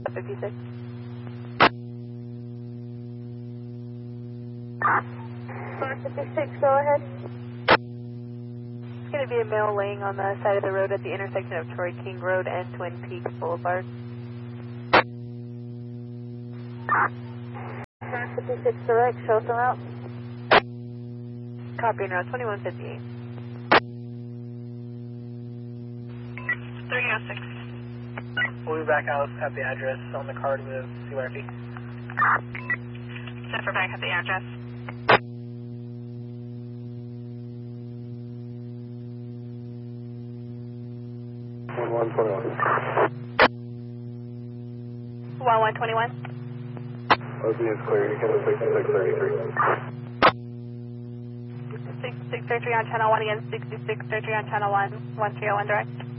56. 56, go ahead. It's going to be a male laying on the side of the road at the intersection of Troy King Road and Twin Peaks Boulevard. 56 direct, show them out. Copy, now 2158. 306. We'll be back out at the address on the card with CYRP. Set for back at the address. One 1121. OB is clear. You can 6633. 6633 on channel 1 again, 6633 on channel 1, 130 direct.